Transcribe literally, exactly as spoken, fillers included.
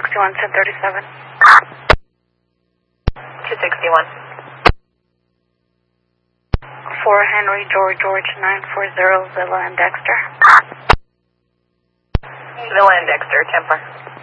sixty-one, ten thirty-seven. two sixty-one. four Henry George George nine four zero Villa and Dexter. Villa and Dexter, Templar.